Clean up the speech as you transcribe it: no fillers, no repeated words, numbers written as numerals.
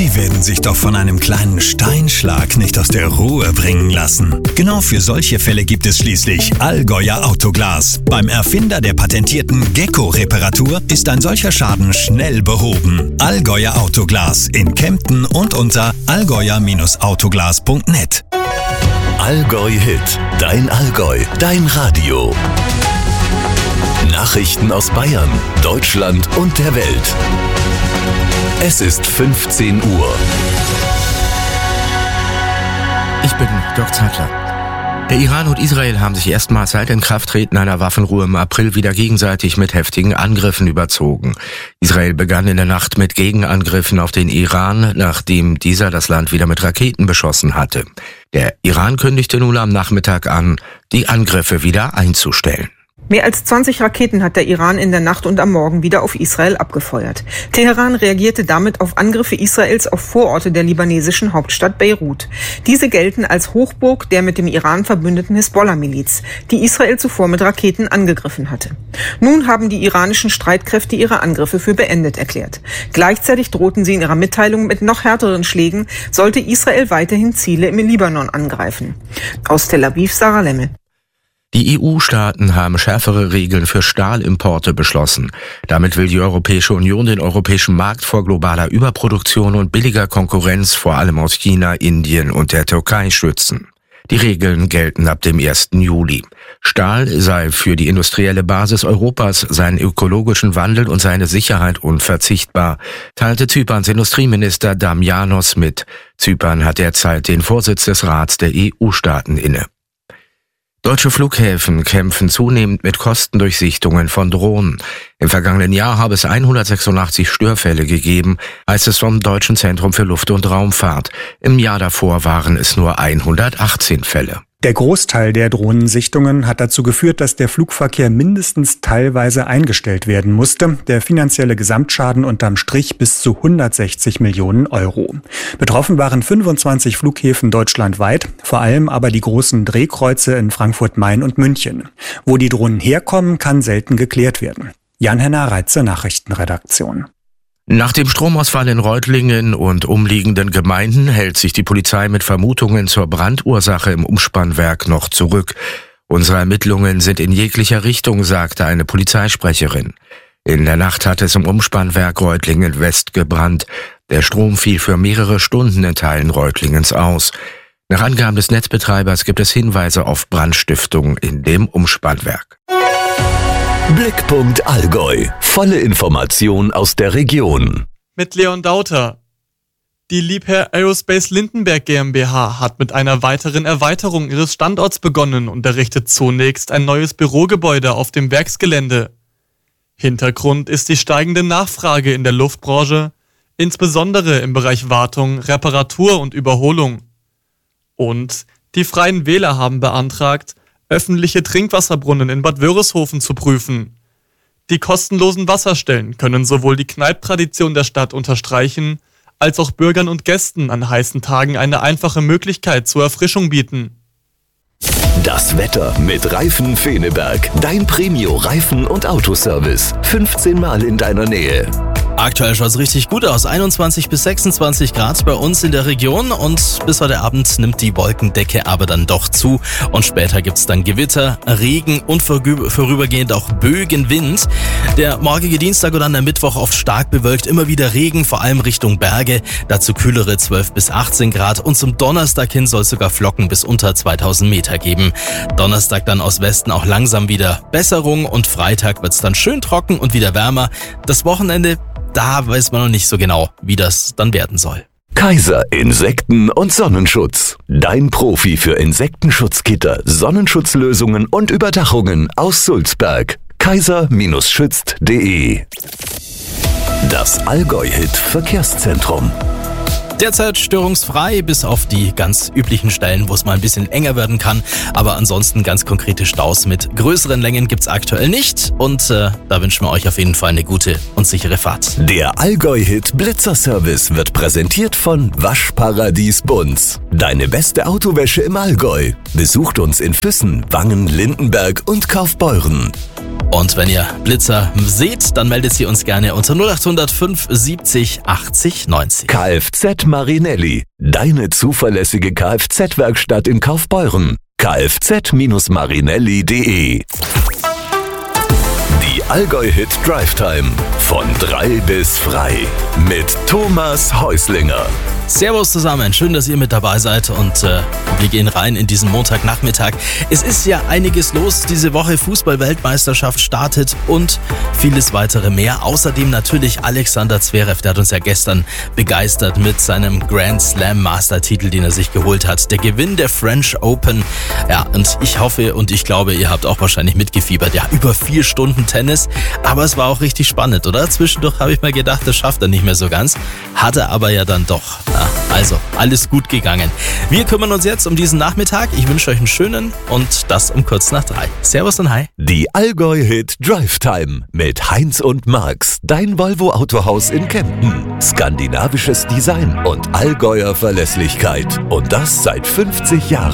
Sie werden sich doch von einem kleinen Steinschlag nicht aus der Ruhe bringen lassen. Genau für solche Fälle gibt es schließlich Allgäuer Autoglas. Beim Erfinder der patentierten Gecko-Reparatur ist ein solcher Schaden schnell behoben. Allgäuer Autoglas in Kempten und unter allgäuer-autoglas.net. Allgäu Hit, dein Allgäu, dein Radio. Nachrichten aus Bayern, Deutschland und der Welt. Es ist 15 Uhr. Ich bin Dirk Zeitler. Der Iran und Israel haben sich erstmals seit Inkrafttreten einer Waffenruhe im April wieder gegenseitig mit heftigen Angriffen überzogen. Israel begann in der Nacht mit Gegenangriffen auf den Iran, nachdem dieser das Land wieder mit Raketen beschossen hatte. Der Iran kündigte nun am Nachmittag an, die Angriffe wieder einzustellen. Mehr als 20 Raketen hat der Iran in der Nacht und am Morgen wieder auf Israel abgefeuert. Teheran reagierte damit auf Angriffe Israels auf Vororte der libanesischen Hauptstadt Beirut. Diese gelten als Hochburg der mit dem Iran verbündeten Hisbollah-Miliz, die Israel zuvor mit Raketen angegriffen hatte. Nun haben die iranischen Streitkräfte ihre Angriffe für beendet erklärt. Gleichzeitig drohten sie in ihrer Mitteilung mit noch härteren Schlägen, sollte Israel weiterhin Ziele im Libanon angreifen. Aus Tel Aviv, Sarah Lemmel. Die EU-Staaten haben schärfere Regeln für Stahlimporte beschlossen. Damit will die Europäische Union den europäischen Markt vor globaler Überproduktion und billiger Konkurrenz vor allem aus China, Indien und der Türkei schützen. Die Regeln gelten ab dem 1. Juli. Stahl sei für die industrielle Basis Europas, seinen ökologischen Wandel und seine Sicherheit unverzichtbar, teilte Zyperns Industrieminister Damianos mit. Zypern hat derzeit den Vorsitz des Rats der EU-Staaten inne. Deutsche Flughäfen kämpfen zunehmend mit Kostendurchsichtungen von Drohnen. Im vergangenen Jahr habe es 186 Störfälle gegeben, heißt es vom Deutschen Zentrum für Luft- und Raumfahrt. Im Jahr davor waren es nur 118 Fälle. Der Großteil der Drohnensichtungen hat dazu geführt, dass der Flugverkehr mindestens teilweise eingestellt werden musste. Der finanzielle Gesamtschaden unterm Strich bis zu 160 Millionen Euro. Betroffen waren 25 Flughäfen deutschlandweit, vor allem aber die großen Drehkreuze in Frankfurt, Main und München. Wo die Drohnen herkommen, kann selten geklärt werden. Jan-Henner Reitze, Nachrichtenredaktion. Nach dem Stromausfall in Reutlingen und umliegenden Gemeinden hält sich die Polizei mit Vermutungen zur Brandursache im Umspannwerk noch zurück. Unsere Ermittlungen sind in jeglicher Richtung, sagte eine Polizeisprecherin. In der Nacht hat es im Umspannwerk Reutlingen West gebrannt. Der Strom fiel für mehrere Stunden in Teilen Reutlingens aus. Nach Angaben des Netzbetreibers gibt es Hinweise auf Brandstiftung in dem Umspannwerk. Blickpunkt Allgäu. Volle Information aus der Region. Mit Leon Dauter. Die Liebherr Aerospace Lindenberg GmbH hat mit einer weiteren Erweiterung ihres Standorts begonnen und errichtet zunächst ein neues Bürogebäude auf dem Werksgelände. Hintergrund ist die steigende Nachfrage in der Luftbranche, insbesondere im Bereich Wartung, Reparatur und Überholung. Und die Freien Wähler haben beantragt, öffentliche Trinkwasserbrunnen in Bad Wörishofen zu prüfen. Die kostenlosen Wasserstellen können sowohl die Kneipptradition der Stadt unterstreichen, als auch Bürgern und Gästen an heißen Tagen eine einfache Möglichkeit zur Erfrischung bieten. Das Wetter mit Reifen Feneberg. Dein Premio-Reifen- und Autoservice. 15 Mal in deiner Nähe. Aktuell schaut es richtig gut aus. 21 bis 26 Grad bei uns in der Region und bis heute Abend nimmt die Wolkendecke aber dann doch zu und später gibt's dann Gewitter, Regen und vorübergehend auch Böenwind. Der morgige Dienstag und dann der Mittwoch oft stark bewölkt, immer wieder Regen, vor allem Richtung Berge, dazu kühlere 12 bis 18 Grad und zum Donnerstag hin soll es sogar Flocken bis unter 2000 Meter geben. Donnerstag dann aus Westen auch langsam wieder Besserung und Freitag wird's dann schön trocken und wieder wärmer. Das Wochenende, da weiß man noch nicht so genau, wie das dann werden soll. Kaiser Insekten- und Sonnenschutz. Dein Profi für Insektenschutzgitter, Sonnenschutzlösungen und Überdachungen aus Sulzberg. kaiser-schützt.de. Das Allgäu-Hit Verkehrszentrum. Derzeit störungsfrei, bis auf die ganz üblichen Stellen, wo es mal ein bisschen enger werden kann. Aber ansonsten ganz konkrete Staus mit größeren Längen gibt's aktuell nicht. Und da wünschen wir euch auf jeden Fall eine gute und sichere Fahrt. Der Allgäu-Hit Blitzerservice wird präsentiert von Waschparadies Bunz. Deine beste Autowäsche im Allgäu. Besucht uns in Füssen, Wangen, Lindenberg und Kaufbeuren. Und wenn ihr Blitzer seht, dann meldet sie uns gerne unter 0800 570 80 90. Kfz Marinelli, deine zuverlässige Kfz-Werkstatt in Kaufbeuren. kfz-marinelli.de. Die Allgäu-Hit Drive Time von 3 bis frei mit Thomas Häuslinger. Servus zusammen, schön, dass ihr mit dabei seid und wir gehen rein in diesen Montagnachmittag. Es ist ja einiges los diese Woche, Fußball-Weltmeisterschaft startet und vieles weitere mehr. Außerdem natürlich Alexander Zverev, der hat uns ja gestern begeistert mit seinem Grand Slam Master-Titel, den er sich geholt hat. Der Gewinn der French Open. Ja, und ich hoffe und ich glaube, ihr habt auch wahrscheinlich mitgefiebert. Ja, über 4 Stunden Tennis, aber es war auch richtig spannend, oder? Zwischendurch habe ich mal gedacht, das schafft er nicht mehr so ganz. Hat er aber ja dann doch. Ja, also, alles gut gegangen. Wir kümmern uns jetzt um diesen Nachmittag. Ich wünsche euch einen schönen und das um kurz nach 3. Servus und hi. Die Allgäu-Hit Drive Time mit Heinz und Max, dein Volvo-Autohaus in Kempten. Skandinavisches Design und Allgäuer Verlässlichkeit. Und das seit 50 Jahren.